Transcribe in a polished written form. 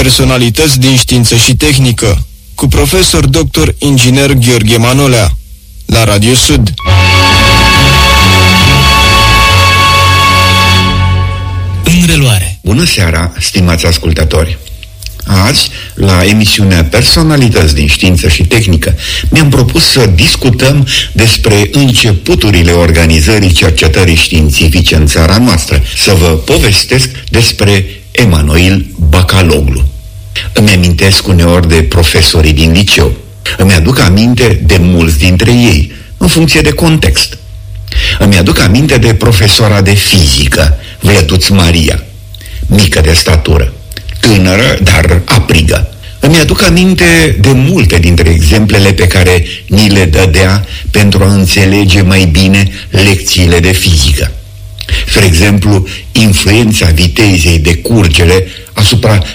Personalități din știință și tehnică, cu profesor dr. inginer Gheorghe Manolea, la Radio Sud. În reluare. Bună seara, stimați ascultători! Azi, la emisiunea Personalități din știință și tehnică, mi-am propus să discutăm despre începuturile organizării cercetării științifice în țara noastră, să vă povestesc despre Emanuil Bacaloglu. Îmi amintesc uneori de profesorii din liceu. Îmi aduc aminte de mulți dintre ei, în funcție de context. Îmi aduc aminte de profesoara de fizică, Vlătuț Maria, mică de statură, tânără, dar aprigă. Îmi aduc aminte de multe dintre exemplele pe care ni le dădea pentru a înțelege mai bine lecțiile de fizică. Spre exemplu, influența vitezei de curgere asupra